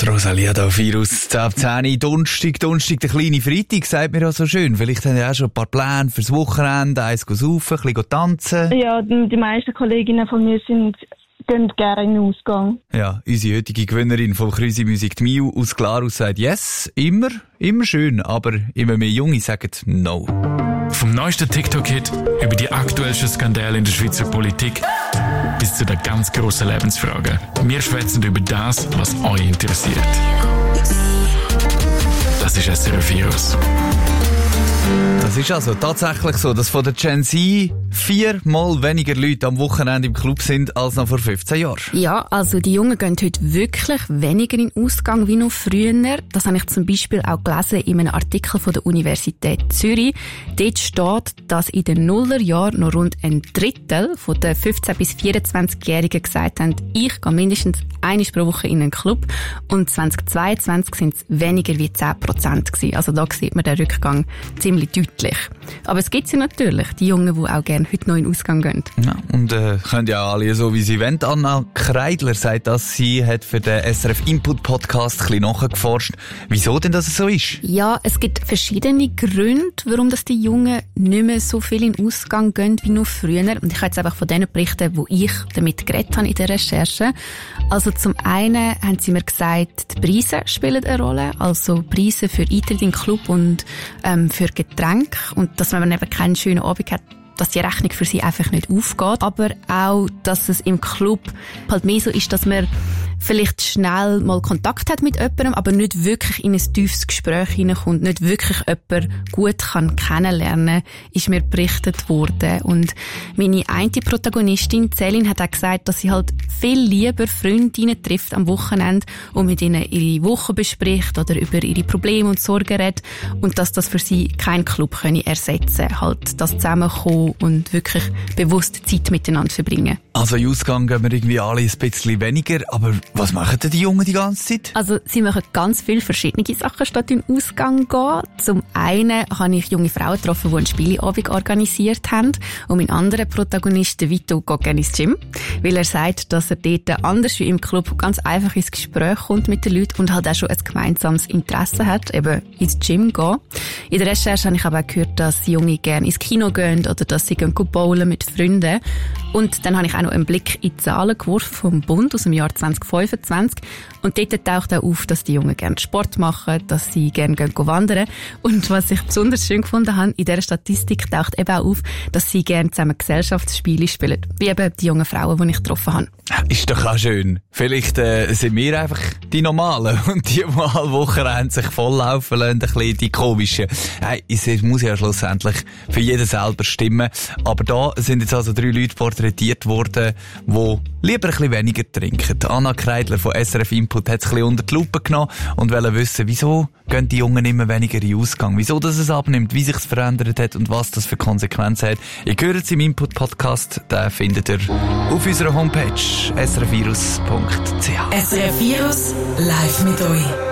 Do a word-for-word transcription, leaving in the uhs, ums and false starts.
Rosalia da Virus, ab zehn Donnerstag, Donnerstag, der kleine Freitag, sagt mir ja so schön. Vielleicht haben ja auch schon ein paar Pläne fürs Wochenende, eins saufen, ein bisschen tanzen. Ja, die meisten Kolleginnen von mir sind, gehen gerne in den Ausgang. Ja, unsere heutige Gewinnerin vom Krüsi Musik, die Miu aus Glarus, sagt yes, immer, immer schön, aber immer mehr Junge sagen no. Vom neuesten TikTok-Hit über die aktuellsten Skandale in der Schweizer Politik bis zu den ganz grossen Lebensfragen. Wir schwätzen über das, was euch interessiert. Das ist S R F Virus. Das ist also tatsächlich so, dass von der Gen Z viermal weniger Leute am Wochenende im Club sind als noch vor fünfzehn Jahren. Ja, also die Jungen gehen heute wirklich weniger in den Ausgang wie noch früher. Das habe ich zum Beispiel auch gelesen in einem Artikel von der Universität Zürich. Dort steht, dass in den Nullerjahren noch rund ein Drittel von den fünfzehn- bis vierundzwanzigjährigen gesagt haben, ich gehe mindestens einmal pro Woche in einen Club. Und zweitausendzweiundzwanzig sind es weniger wie zehn Prozent gewesen. Also da sieht man den Rückgang ziemlich deutlich. Aber es gibt sie natürlich, die Jungen, die auch gerne heute noch in den Ausgang gehen. Ja, und äh, können ja alle so, wie sie wollen. Anna Kreidler sagt, dass sie hat für den S R F Input Podcast ein bisschen nachgeforscht. Wieso denn das so ist? Ja, es gibt verschiedene Gründe, warum das die Jungen nicht mehr so viel in den Ausgang gehen wie noch früher. Und ich kann jetzt einfach von denen berichten, wo ich damit geredet habe in der Recherche. Also zum einen haben sie mir gesagt, die Preise spielen eine Rolle. Also Preise für Eintritt in den Club und ähm, für Getränke. Und dass man eben keinen schönen Abend hat, dass die Rechnung für sie einfach nicht aufgeht. Aber auch, dass es im Club halt mehr so ist, dass man vielleicht schnell mal Kontakt hat mit jemandem, aber nicht wirklich in ein tiefes Gespräch hineinkommt, nicht wirklich jemanden gut kann kennenlernen, ist mir berichtet worden. Und meine eine Protagonistin, Celine, hat auch gesagt, dass sie halt viel lieber Freundinnen trifft am Wochenende und mit ihnen ihre Woche bespricht oder über ihre Probleme und Sorgen redet und dass das für sie kein Club könne ersetzen, halt das Zusammenkommen und wirklich bewusst Zeit miteinander verbringen. Also in Ausgang gehen wir irgendwie alle ein bisschen weniger, aber was machen denn die Jungen die ganze Zeit? Also sie machen ganz viele verschiedene Sachen statt in den Ausgang gehen. Zum einen habe ich junge Frauen getroffen, die einen Spieleabend organisiert haben. Und mein anderer Protagonist, der Vito, geht gerne ins Gym, weil er sagt, dass er dort anders wie im Club ganz einfach ins Gespräch kommt mit den Leuten und halt auch schon ein gemeinsames Interesse hat, eben ins Gym gehen. In der Recherche habe ich aber auch gehört, dass Junge gerne ins Kino gehen oder dass sie gehen bowlen mit Freunden. Und dann habe ich auch noch einen Blick in die Zahlen geworfen vom Bund aus dem Jahr zwanzig fünfundzwanzig. Und dort taucht auch auf, dass die Jungen gerne Sport machen, dass sie gerne gehen wandern. Und was ich besonders schön gefunden habe, in dieser Statistik taucht eben auch auf, dass sie gerne zusammen Gesellschaftsspiele spielen. Wie eben die jungen Frauen, die ich getroffen habe. Ist doch auch schön. Vielleicht äh, sind wir einfach die Normalen und die, die mal Wochenende sich volllaufen lassen, ein bisschen die komischen. Hey, es muss ja schlussendlich für jeden selber stimmen. Aber da sind jetzt also drei Leute porträtiert worden, die lieber ein bisschen weniger trinken. Anna Kreidler von S R F Input hat es ein bisschen unter die Lupe genommen und wollte wissen, wieso gehen die Jungen immer weniger in den Ausgang, wieso das es abnimmt, wie sich es verändert hat und was das für Konsequenzen hat. Ihr hört es im Input-Podcast, den findet ihr auf unserer Homepage s r virus punkt c h. S R F Virus live mit euch.